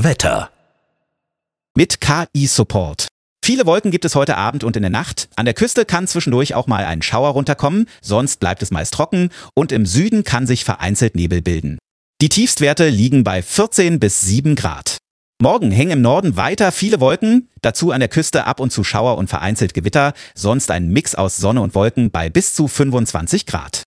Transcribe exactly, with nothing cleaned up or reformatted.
Wetter. Mit K I-Support. Viele Wolken gibt es heute Abend und in der Nacht. An der Küste kann zwischendurch auch mal ein Schauer runterkommen, sonst bleibt es meist trocken und im Süden kann sich vereinzelt Nebel bilden. Die Tiefstwerte liegen bei vierzehn bis sieben Grad. Morgen hängen im Norden weiter viele Wolken, dazu an der Küste ab und zu Schauer und vereinzelt Gewitter, sonst ein Mix aus Sonne und Wolken bei bis zu fünfundzwanzig Grad.